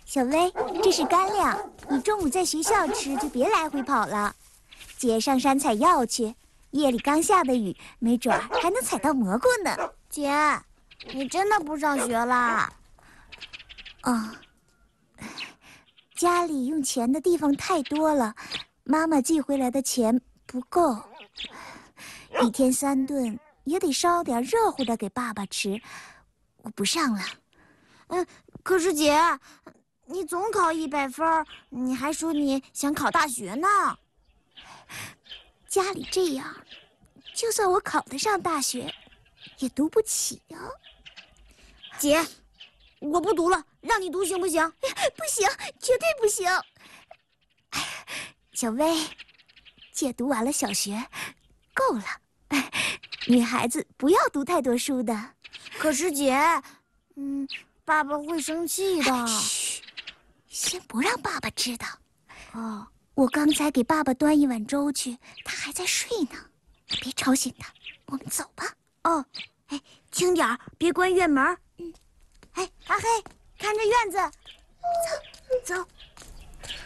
小薇，这是干粮，你中午在学校吃就别来回跑了。姐上山采药去，夜里刚下的雨，没准儿还能采到蘑菇呢。 姐，你真的不上学啦？ 哦，家里用钱的地方太多了，妈妈寄回来的钱不够，一天3顿也得烧点热乎的给爸爸吃。我不上了。 可是姐，你总考100分，你还说你想考大学呢。 家里这样，就算我考得上大学，也读不起呀。 姐，我不读了，让你读行不行？ 不行，绝对不行。小薇，姐读完了小学，够了。女孩子不要读太多书的。 可是姐，爸爸会生气的。 嘘，先不让爸爸知道。 哦， 我刚才给爸爸端一碗粥去，他还在睡呢，别吵醒他。我们走吧。 哦，轻点儿，别关院门。阿黑，看这院子，走。